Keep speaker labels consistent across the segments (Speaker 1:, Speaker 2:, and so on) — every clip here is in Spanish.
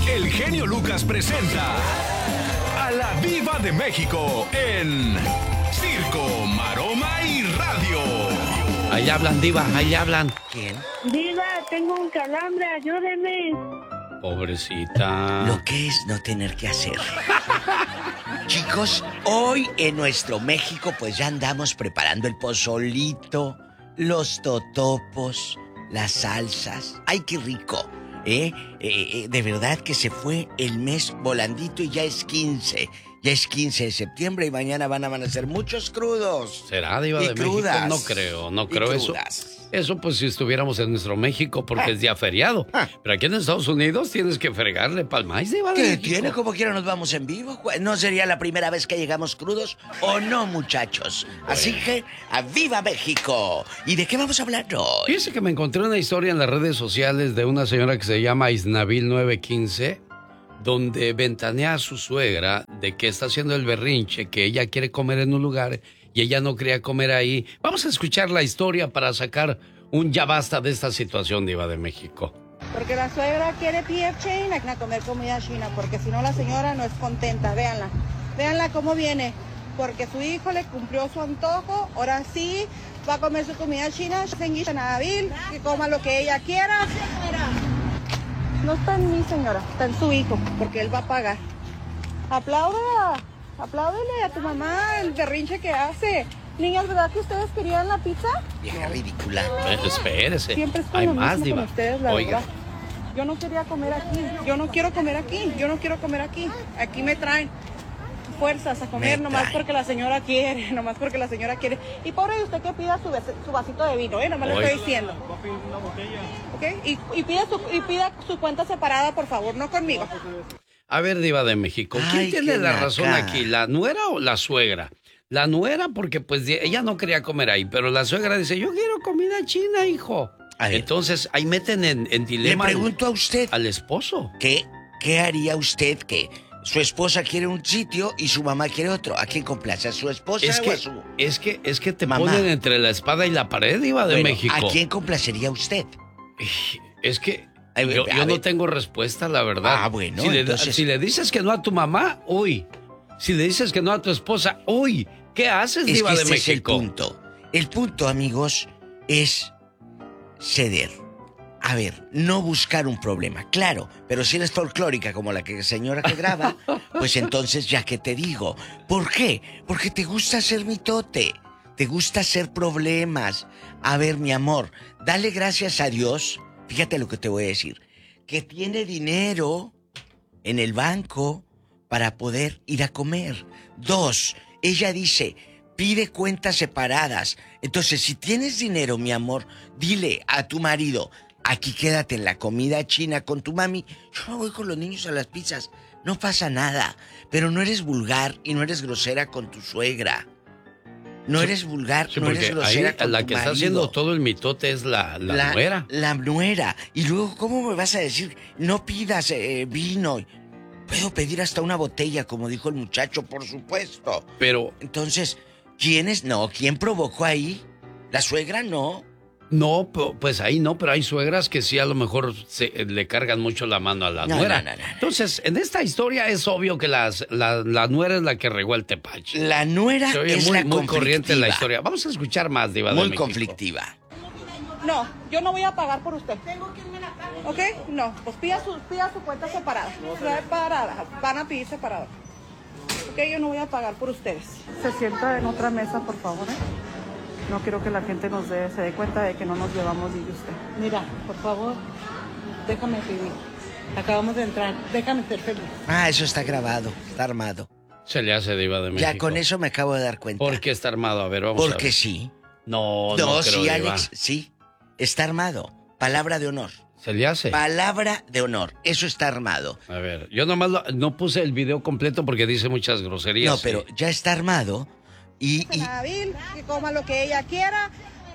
Speaker 1: el genio Lucas presenta a la Diva de México en Circo, Maroma y Radio.
Speaker 2: Ahí hablan, Diva, ahí hablan.
Speaker 3: ¿Quién?
Speaker 4: Diva, tengo un calambre, ayúdeme.
Speaker 2: Pobrecita.
Speaker 3: Lo que es no tener que hacer. Chicos, hoy en nuestro México pues ya andamos preparando el pozolito, los totopos, las salsas. ¡Ay, qué rico! De verdad que se fue el mes volandito y ya es 15. Ya es 15 de septiembre y mañana van a amanecer muchos crudos.
Speaker 2: ¿Será, Diva de
Speaker 3: crudas.
Speaker 2: México? No creo eso.
Speaker 3: Crudas.
Speaker 2: Eso pues si estuviéramos en nuestro México porque es día feriado. Pero aquí en Estados Unidos tienes que fregarle palmáis, Diva de
Speaker 3: ¿Qué
Speaker 2: México.
Speaker 3: tiene? Como quiera nos vamos en vivo. ¿No sería la primera vez que llegamos crudos o no, muchachos? Así que, ¡a viva México! ¿Y de qué vamos a hablar hoy?
Speaker 2: Fíjese que me encontré una historia en las redes sociales de una señora que se llama Isnabil 915, donde ventanea a su suegra de que está haciendo el berrinche, que ella quiere comer en un lugar y ella no quería comer ahí. Vamos a escuchar la historia para sacar un ya basta de esta situación, Diva de México.
Speaker 5: Porque la suegra quiere PF Chang a comer comida china, porque si no la señora no es contenta. Véanla cómo viene, porque su hijo le cumplió su antojo, ahora sí va a comer su comida china, que coma lo que ella quiera. No está en mí, señora, está en su hijo, porque él va a pagar. Apláudele a tu mamá el berrinche que hace. Niñas, ¿verdad que ustedes querían la pizza?
Speaker 3: Vieja ridícula.
Speaker 2: Espérese.
Speaker 5: Siempre es con
Speaker 2: hay
Speaker 5: lo
Speaker 2: más,
Speaker 5: mismo
Speaker 2: Diva.
Speaker 5: con ustedes, la
Speaker 2: Oiga.
Speaker 5: verdad. Yo no quería comer aquí, yo no quiero comer aquí. Aquí me traen fuerzas a comer nomás porque la señora quiere, Y pobre de usted que pida su vasito de vino, nomás le estoy diciendo. ¿Ok? Y pida su cuenta separada, por favor, no conmigo.
Speaker 2: A ver, Diva de México, ¿quién
Speaker 3: Ay,
Speaker 2: tiene
Speaker 3: qué
Speaker 2: la
Speaker 3: naca.
Speaker 2: razón aquí? ¿La nuera o la suegra? La nuera porque pues ella no quería comer ahí, pero la suegra dice, yo quiero comida china, hijo.
Speaker 3: A ver.
Speaker 2: Entonces ahí meten en
Speaker 3: Le
Speaker 2: dilema
Speaker 3: pregunto a usted,
Speaker 2: al esposo.
Speaker 3: ¿qué haría usted que su esposa quiere un sitio y su mamá quiere otro? ¿A quién complace? ¿A su esposa o a su...?
Speaker 2: Es que te
Speaker 3: mamá?
Speaker 2: ponen entre la espada y la pared, Diva de
Speaker 3: Bueno,
Speaker 2: México.
Speaker 3: ¿a quién complacería usted?
Speaker 2: Es que
Speaker 3: A ver,
Speaker 2: yo
Speaker 3: a ver.
Speaker 2: no tengo respuesta, la verdad.
Speaker 3: Ah, bueno,
Speaker 2: si
Speaker 3: entonces...
Speaker 2: le dices que no a tu mamá, uy. Si le dices que no a tu esposa, uy. ¿Qué haces,
Speaker 3: Es
Speaker 2: Diva
Speaker 3: que
Speaker 2: de
Speaker 3: este es el
Speaker 2: México?
Speaker 3: punto. El punto, amigos, es ceder. A ver, no buscar un problema, claro, pero si eres folclórica como la señora que graba, pues entonces ya que te digo. ¿Por qué? Porque te gusta hacer mitote, te gusta hacer problemas. A ver, mi amor, dale gracias a Dios, fíjate lo que te voy a decir, que tiene dinero en el banco para poder ir a comer. 2, ella dice, pide cuentas separadas. Entonces, si tienes dinero, mi amor, dile a tu marido, aquí quédate en la comida china con tu mami. Yo me voy con los niños a las pizzas. No pasa nada. Pero no eres vulgar y no eres grosera con tu suegra. No eres vulgar,
Speaker 2: Sí,
Speaker 3: no eres
Speaker 2: porque
Speaker 3: grosera
Speaker 2: ahí
Speaker 3: con
Speaker 2: la
Speaker 3: tu
Speaker 2: que está
Speaker 3: marido.
Speaker 2: haciendo todo el mitote es la nuera.
Speaker 3: La nuera. Y luego, ¿cómo me vas a decir? No pidas vino. Puedo pedir hasta una botella, como dijo el muchacho, por supuesto.
Speaker 2: Pero
Speaker 3: Entonces, ¿quién provocó ahí? ¿La suegra? No.
Speaker 2: no, pues ahí no, pero hay suegras que sí a lo mejor le cargan mucho la mano a la nuera.
Speaker 3: No.
Speaker 2: Entonces, en esta historia es obvio que la nuera es la que regó el tepache.
Speaker 3: La nuera
Speaker 2: Se oye
Speaker 3: es
Speaker 2: muy,
Speaker 3: la
Speaker 2: muy corriente la
Speaker 3: conflictiva.
Speaker 2: historia. Vamos a escuchar más, Diva de
Speaker 3: Muy
Speaker 2: México.
Speaker 3: conflictiva.
Speaker 5: No, yo no voy a pagar por usted. Tengo que irme a la calle. ¿Ok? No, pues pida su cuenta separada. Van a pedir separado. Ok, yo no voy a pagar por ustedes. Se sienta en otra mesa, por favor, ¿eh? No quiero que la gente se dé cuenta de que no nos llevamos ni usted. Mira, por favor, déjame pedir. Acabamos de entrar, déjame ser feliz.
Speaker 3: Ah, eso está grabado, está armado.
Speaker 2: Se le hace, Diva de México.
Speaker 3: Ya con eso me acabo de dar cuenta.
Speaker 2: ¿Por qué está armado? A ver, vamos a ver.
Speaker 3: Porque sí.
Speaker 2: No creo,
Speaker 3: sí,
Speaker 2: Diva.
Speaker 3: Alex, sí. Está armado. Palabra de honor.
Speaker 2: Se le hace.
Speaker 3: Palabra de honor. Eso está armado.
Speaker 2: A ver, yo nomás no puse el video completo porque dice muchas groserías.
Speaker 3: No, pero ya está armado y
Speaker 5: Nabil, que coma lo que ella quiera.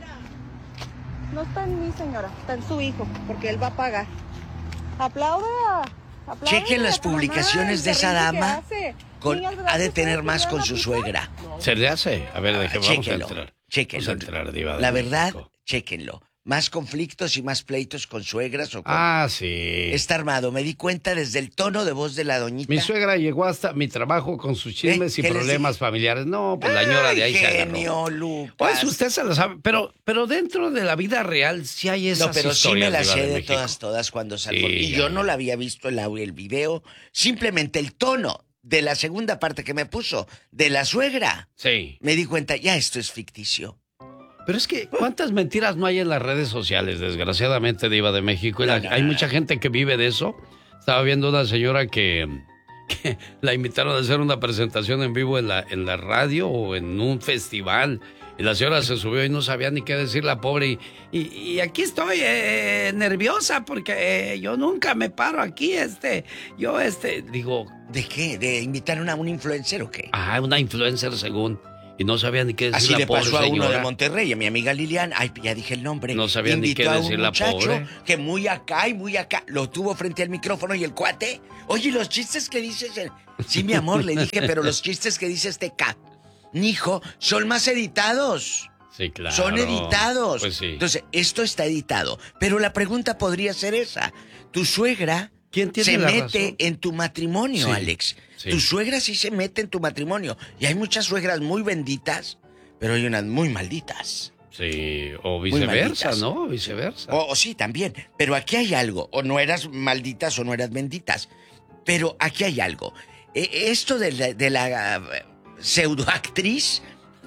Speaker 5: No está en mí, señora, está en su hijo, porque él va a pagar. Apláudele
Speaker 3: chequen las
Speaker 5: a tu mamá,
Speaker 3: publicaciones de
Speaker 5: el
Speaker 3: esa
Speaker 5: berrinche que
Speaker 3: dama.
Speaker 5: hace. Niñas, ¿verdad
Speaker 3: Ha de
Speaker 5: que ustedes
Speaker 3: tener más
Speaker 5: querían
Speaker 3: con
Speaker 5: la
Speaker 3: su
Speaker 5: pizza?
Speaker 3: suegra.
Speaker 2: ¿Se le hace? A ver, vamos a
Speaker 3: Chéquenlo,
Speaker 2: entrar.
Speaker 3: chéquenlo.
Speaker 2: Vamos a entrar, Diva de
Speaker 3: La
Speaker 2: México.
Speaker 3: verdad, chéquenlo. más conflictos y más pleitos con suegras o con...
Speaker 2: Sí.
Speaker 3: Está armado. Me di cuenta desde el tono de voz de la doñita.
Speaker 2: Mi suegra llegó hasta mi trabajo con sus chismes y problemas familiares. No, pues la señora de ahí se agarró.
Speaker 3: Genio, Lucas.
Speaker 2: Pues usted se lo sabe, pero dentro de la vida real sí hay esas
Speaker 3: historias. No, pero sí me las sé de todas cuando salgo.
Speaker 2: Sí,
Speaker 3: y yo no la había visto el video. Simplemente el tono de la segunda parte que me puso, de la suegra.
Speaker 2: Sí.
Speaker 3: Me di cuenta, ya esto es ficticio.
Speaker 2: Pero es que, ¿cuántas mentiras no hay en las redes sociales, desgraciadamente, Diva de México? Y hay mucha gente que vive de eso. Estaba viendo una señora que la invitaron a hacer una presentación en vivo en la radio o en un festival. Y la señora se subió y no sabía ni qué decir, la pobre. Y aquí estoy nerviosa porque yo nunca me paro aquí, digo...
Speaker 3: ¿De qué? ¿De invitar a un influencer o qué?
Speaker 2: Una influencer según... Y no sabía ni qué decir
Speaker 3: Así
Speaker 2: la pobre señora.
Speaker 3: Así le pasó a uno de Monterrey, a mi amiga Liliana. Ay, ya dije el nombre.
Speaker 2: No sabía ni qué decir la pobre.
Speaker 3: Invitó a un muchacho que muy acá y muy acá. Lo tuvo frente al micrófono y el cuate... Oye, los chistes que dices... Sí, mi amor, le dije, pero los chistes que dice hijo, son más editados.
Speaker 2: Sí, claro.
Speaker 3: Son editados.
Speaker 2: Pues sí.
Speaker 3: Entonces, esto está editado. Pero la pregunta podría ser esa. Tu suegra...
Speaker 2: ¿Quién tiene
Speaker 3: se
Speaker 2: la
Speaker 3: mete
Speaker 2: razón?
Speaker 3: En tu matrimonio,
Speaker 2: Sí,
Speaker 3: Alex.
Speaker 2: sí.
Speaker 3: Tu suegra sí se mete en tu matrimonio. Y hay muchas suegras muy benditas, pero hay unas muy malditas.
Speaker 2: Sí, o viceversa, ¿no? Viceversa.
Speaker 3: O sí, también. Pero aquí hay algo. O no eras malditas o no eras benditas. Pero aquí hay algo. Esto de la pseudoactriz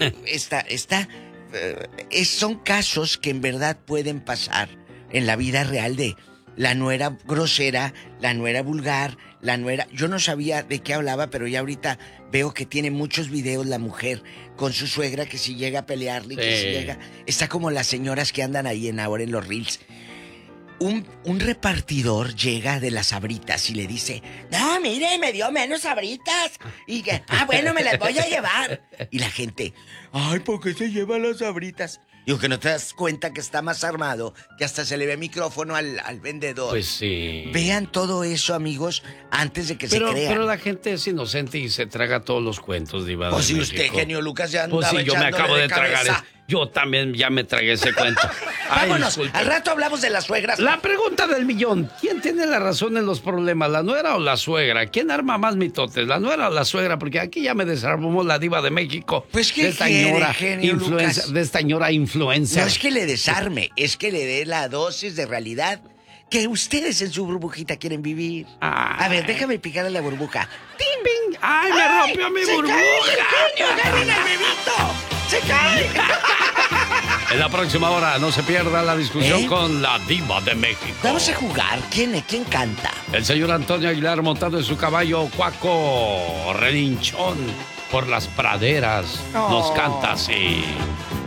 Speaker 3: son casos que en verdad pueden pasar en la vida real de la nuera grosera, la nuera vulgar, la nuera... Yo no sabía de qué hablaba, pero ya ahorita veo que tiene muchos videos la mujer con su suegra que si llega a pelearle, que si llega... Está como las señoras que andan ahí ahora en los reels. Un repartidor llega de las sabritas y le dice, no, mire, me dio menos sabritas. Y que, bueno, me las voy a llevar. Y la gente, ay, ¿por qué se lleva las sabritas? Digo, que no te das cuenta que está más armado, que hasta se le ve micrófono al vendedor.
Speaker 2: Pues sí.
Speaker 3: Vean todo eso, amigos, antes de que se crean.
Speaker 2: Pero la gente es inocente y se traga todos los cuentos, Diva.
Speaker 3: Pues si usted, genio Lucas, ya andaba
Speaker 2: pues sí, yo me acabo de tragar. Yo también ya me tragué ese cuento.
Speaker 3: Vámonos, al rato hablamos de las suegras.
Speaker 2: La pregunta del millón. ¿Quién tiene la razón en los problemas, la nuera o la suegra? ¿Quién arma más mitotes, la nuera o la suegra? Porque aquí ya me desarmó la Diva de México.
Speaker 3: Pues ¿qué quiere, genio Lucas?
Speaker 2: De esta señora influencer.
Speaker 3: No es que le desarme, es que le dé la dosis de realidad que ustedes en su burbujita quieren vivir. A ver, déjame picar a la burbuja.
Speaker 2: ¡Ting, bing! ¡Ay, me rompió mi burbuja!
Speaker 3: ¡Cae el bebito! ¡Se cae!
Speaker 2: En la próxima hora no se pierda la discusión con la Diva de México.
Speaker 3: Vamos a jugar. ¿Quién canta?
Speaker 2: El señor Antonio Aguilar montado en su caballo cuaco relinchón por las praderas. Nos canta así.